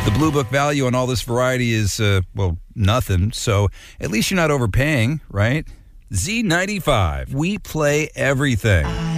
The Blue Book value on all this variety is, nothing. So at least you're not overpaying, right? Z95. We play everything.